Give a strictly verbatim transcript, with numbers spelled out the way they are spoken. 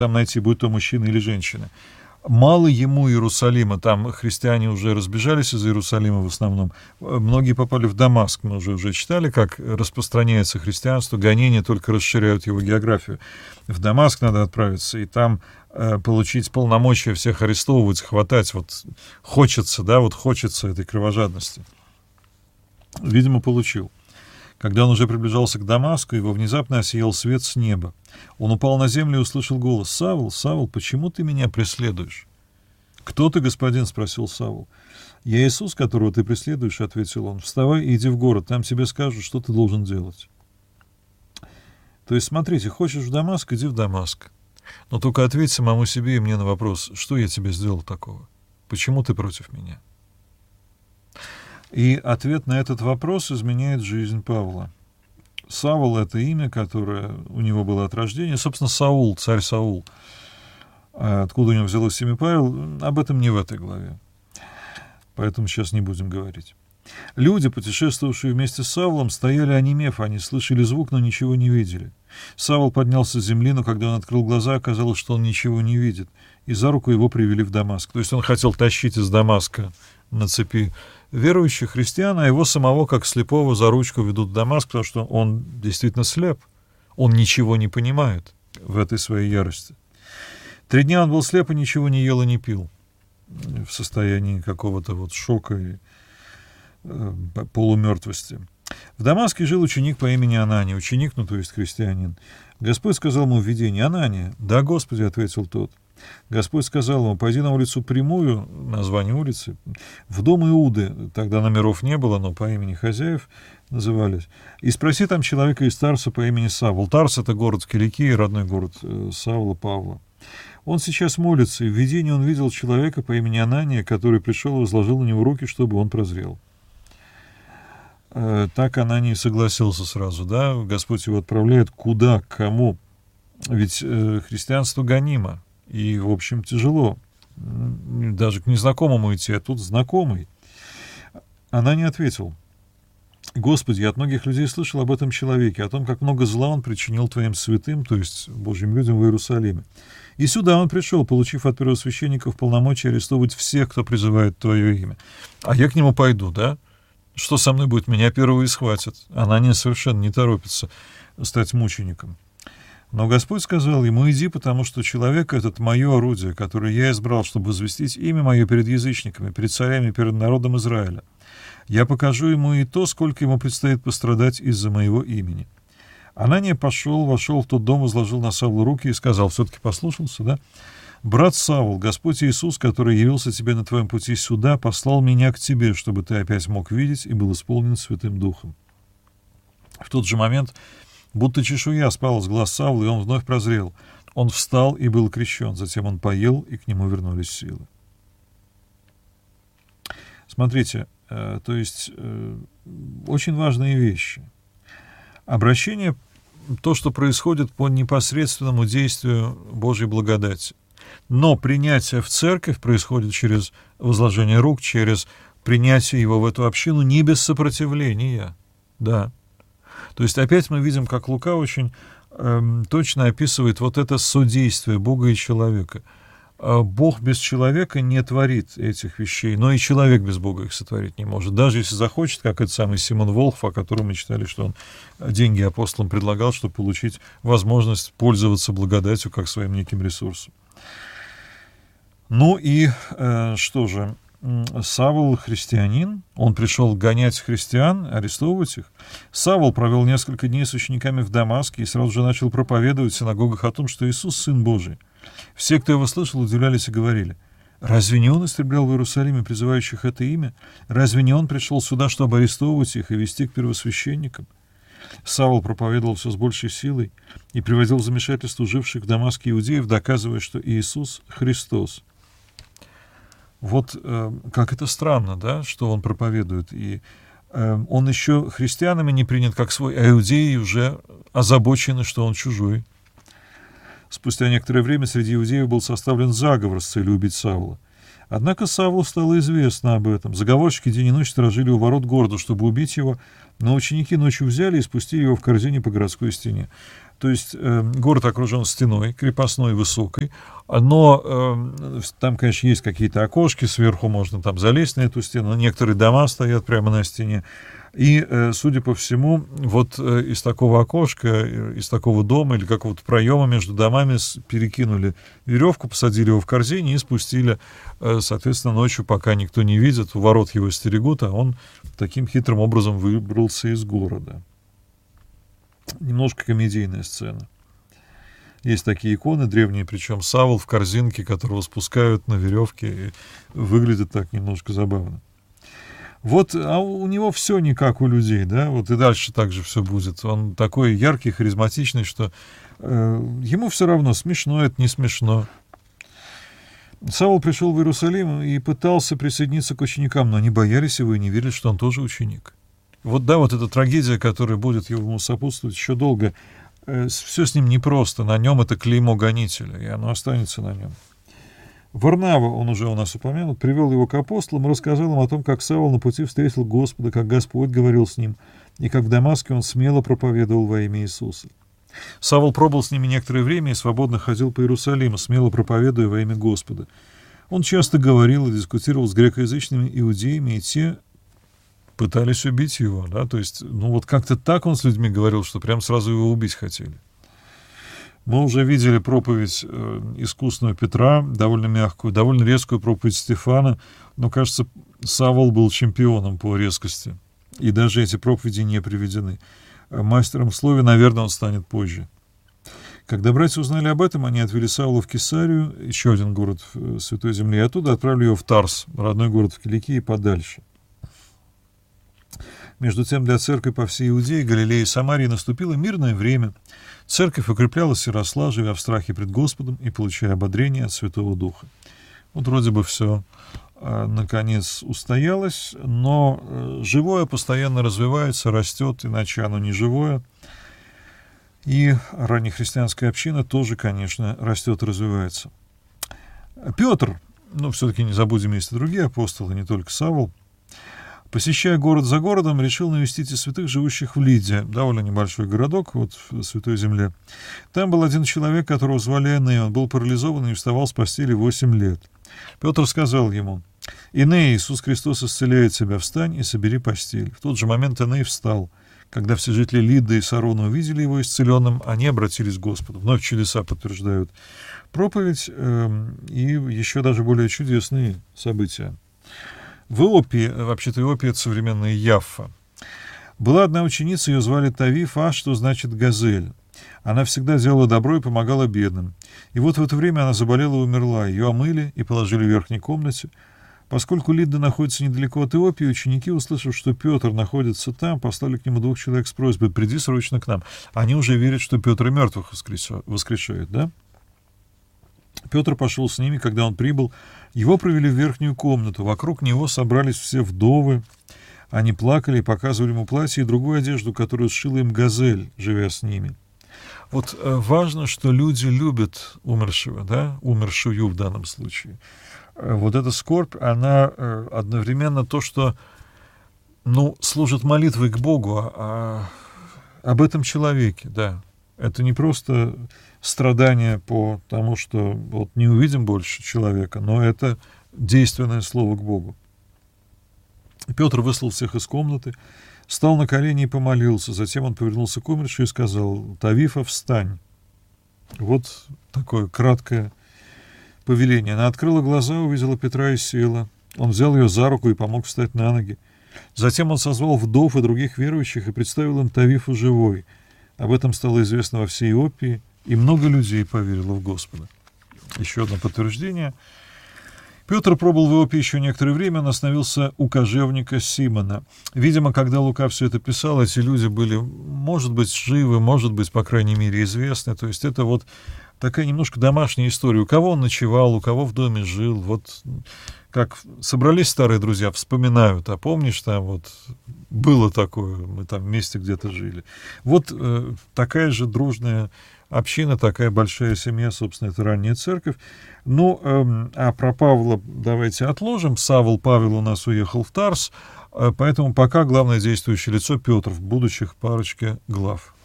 там найти, будь то мужчина или женщина. Мало ему Иерусалима, там христиане уже разбежались из Иерусалима в основном. Многие попали в Дамаск, мы уже, уже читали, как распространяется христианство, гонения только расширяют его географию. В Дамаск надо отправиться, и там э, получить полномочия всех арестовывать, хватать. Вот хочется, да, вот хочется этой кровожадности. Видимо, получил. Когда он уже приближался к Дамаску, его внезапно осиял свет с неба. Он упал на землю и услышал голос: «Савл, Савл, почему ты меня преследуешь?» «Кто ты, господин?» — спросил Савл. «Я Иисус, которого ты преследуешь», — ответил он. «Вставай и иди в город, там тебе скажут, что ты должен делать». То есть, смотрите, хочешь в Дамаск — иди в Дамаск. Но только ответь самому себе и мне на вопрос: что я тебе сделал такого? Почему ты против меня? И ответ на этот вопрос изменяет жизнь Павла. Савл — это имя, которое у него было от рождения. Собственно, Саул, царь Саул. Откуда у него взялось имя Павел, об этом не в этой главе. Поэтому сейчас не будем говорить. Люди, путешествовавшие вместе с Савлом, стояли онемев, они слышали звук, но ничего не видели. Савл поднялся с земли, но когда он открыл глаза, оказалось, что он ничего не видит, и за руку его привели в Дамаск. То есть он хотел тащить из Дамаска на цепи верующих христиан, а его самого, как слепого, за ручку ведут в Дамаск, потому что он действительно слеп. Он ничего не понимает в этой своей ярости. Три дня он был слеп и ничего не ел и не пил, в состоянии какого-то вот шока и э, полумертвости. В Дамаске жил ученик по имени Анания. Ученик, ну то есть христианин. Господь сказал ему в видении: «Анания». «Да, Господи», — ответил тот. Господь сказал ему: «Пойди на улицу Прямую», название улицы, в дом Иуды, тогда номеров не было, но по имени хозяев назывались, и спроси там человека из Тарса по имени Савл. Тарс — это город в Киликии, родной город Савла, Павла. Он сейчас молится, и в видении он видел человека по имени Анания, который пришел и возложил на него руки, чтобы он прозрел. Так Ананий согласился сразу, да, Господь его отправляет куда, к кому, ведь христианство гонимо. И, в общем, тяжело даже к незнакомому идти, а тут знакомый. Она не ответил: «Господи, я от многих людей слышал об этом человеке, о том, как много зла он причинил Твоим святым, то есть Божьим людям в Иерусалиме. И сюда он пришел, получив от первосвященников полномочия арестовывать всех, кто призывает Твое имя. А я к нему пойду, да? Что со мной будет? Меня первого и схватят». Она не совершенно не торопится стать мучеником. Но Господь сказал ему: «Иди, потому что человек этот — мое орудие, которое я избрал, чтобы возвестить имя мое перед язычниками, перед царями, перед народом Израиля. Я покажу ему и то, сколько ему предстоит пострадать из-за моего имени». Анания пошел, вошел в тот дом, возложил на Савла руки и сказал, все-таки послушался, да? «Брат Савл, Господь Иисус, который явился тебе на твоем пути сюда, послал меня к тебе, чтобы ты опять мог видеть и был исполнен Святым Духом». В тот же момент будто чешуя спала с глаз Савла, и он вновь прозрел. Он встал и был крещен, затем он поел, и к нему вернулись силы. Смотрите, э, то есть э, очень важные вещи. Обращение — то, что происходит по непосредственному действию Божьей благодати. Но принятие в церковь происходит через возложение рук, через принятие его в эту общину не без сопротивления. Да. То есть опять мы видим, как Лука очень э, точно описывает вот это содействие Бога и человека. Бог без человека не творит этих вещей, но и человек без Бога их сотворить не может. Даже если захочет, как этот самый Симон Волхв, о котором мы читали, что он деньги апостолам предлагал, чтобы получить возможность пользоваться благодатью как своим неким ресурсом. Ну и э, что же, Савл христианин, он пришел гонять христиан, арестовывать их. Савл провел несколько дней с учениками в Дамаске и сразу же начал проповедовать в синагогах о том, что Иисус — Сын Божий. Все, кто его слышал, удивлялись и говорили: «Разве не он истреблял в Иерусалиме призывающих это имя? Разве не он пришел сюда, чтобы арестовывать их и вести к первосвященникам?» Савл проповедовал все с большей силой и приводил в замешательство живших в Дамаске иудеев, доказывая, что Иисус — Христос. Вот э, как это странно, да, что он проповедует. И э, он еще христианами не принят как свой, а иудеи уже озабочены, что он чужой. Спустя некоторое время среди иудеев был составлен заговор с целью убить Савла. Однако Савлу стало известно об этом. Заговорщики день и ночь сторожили у ворот города, чтобы убить его, но ученики ночью взяли и спустили его в корзине по городской стене. То есть э, город окружен стеной, крепостной, высокой, но э, там, конечно, есть какие-то окошки, сверху можно там залезть на эту стену, некоторые дома стоят прямо на стене. И, э, судя по всему, вот э, из такого окошка, э, из такого дома или какого-то проема между домами с, перекинули веревку, посадили его в корзине и спустили, э, соответственно, ночью, пока никто не видит, у ворот его стерегут, а он таким хитрым образом выбрался из города. Немножко комедийная сцена. Есть такие иконы древние, причем Савл в корзинке, которого спускают на веревке, и выглядит так немножко забавно. Вот, а у него все не как у людей, да, вот и дальше так же все будет. Он такой яркий, харизматичный, что э, ему все равно, смешно это, не смешно. Савл пришел в Иерусалим и пытался присоединиться к ученикам, но они боялись его и не верили, что он тоже ученик. Вот, да, вот эта трагедия, которая будет ему сопутствовать еще долго, э, все с ним непросто, на нем это клеймо гонителя, и оно останется на нем. Варнава, он уже у нас упомянул, привел его к апостолам и рассказал им о том, как Савл на пути встретил Господа, как Господь говорил с ним, и как в Дамаске он смело проповедовал во имя Иисуса. Савл пробыл с ними некоторое время и свободно ходил по Иерусалиму, смело проповедуя во имя Господа. Он часто говорил и дискутировал с грекоязычными иудеями, и те пытались убить его, да, то есть, ну вот как-то так он с людьми говорил, что прям сразу его убить хотели. Мы уже видели проповедь э, искусную Петра, довольно мягкую, довольно резкую проповедь Стефана, но, кажется, Савл был чемпионом по резкости, и даже эти проповеди не приведены. Мастером в слове, наверное, он станет позже. Когда братья узнали об этом, они отвели Савла в Кесарию, еще один город в Святой Земле, и оттуда отправили его в Тарс, родной город в Киликии, подальше. Между тем, для церкви по всей Иудее, Галилее и Самарии наступило мирное время. Церковь укреплялась и росла, живя в страхе пред Господом и получая ободрение от Святого Духа. Вот вроде бы все, э, наконец, устоялось, но э, живое постоянно развивается, растет, иначе оно не живое. И раннехристианская община тоже, конечно, растет и развивается. Петр, ну, все-таки не забудем, есть и другие апостолы, не только Савл, посещая город за городом, решил навестить и святых, живущих в Лидде, довольно небольшой городок, вот в Святой Земле. Там был один человек, которого звали Эней, он был парализован и вставал с постели восемь лет. Петр сказал ему: «Эней, Иисус Христос исцеляет тебя, встань и собери постель». В тот же момент Эней встал. Когда все жители Лидды и Сарона увидели его исцеленным, они обратились к Господу. Вновь чудеса подтверждают проповедь э, и еще даже более чудесные события. В Иопии, вообще-то Иопия — это современная Яффа, была одна ученица, ее звали Тавифа, что значит «газель». Она всегда делала добро и помогала бедным. И вот в это время она заболела и умерла. Ее омыли и положили в верхней комнате. Поскольку Лидда находится недалеко от Иопии, ученики, услышав, что Петр находится там, послали к нему двух человек с просьбой: «Приди срочно к нам». Они уже верят, что Петр и мертвых воскрешает, да? Петр пошел с ними, когда он прибыл. Его провели в верхнюю комнату. Вокруг него собрались все вдовы. Они плакали и показывали ему платье и другую одежду, которую сшила им Газель, живя с ними. Вот э, важно, что люди любят умершего, да, умершую в данном случае. Э, вот эта скорбь, она э, одновременно то, что, ну, служит молитвой к Богу а, а, об этом человеке, да. Это не просто страдание по тому, что вот не увидим больше человека, но это действенное слово к Богу. Петр выслал всех из комнаты, встал на колени и помолился. Затем он повернулся к умершей и сказал: «Тавифа, встань». Вот такое краткое повеление. Она открыла глаза, увидела Петра и села. Он взял ее за руку и помог встать на ноги. Затем он созвал вдов и других верующих и представил им Тавифу живой. Об этом стало известно во всей Иопии, и много людей поверило в Господа. Еще одно подтверждение. Петр пробыл в Иопии еще некоторое время, он остановился у кожевника Симона. Видимо, когда Лука все это писал, эти люди были, может быть, живы, может быть, по крайней мере, известны. То есть это вот такая немножко домашняя история. У кого он ночевал, у кого в доме жил. Вот как собрались старые друзья, вспоминают, а помнишь, там вот было такое, мы там вместе где-то жили. Вот э, такая же дружная община, такая большая семья, собственно, это ранняя церковь. Ну, э, а про Павла давайте отложим. Савл Павел у нас уехал в Тарс, э, поэтому пока главное действующее лицо Петр в будущих парочке глав.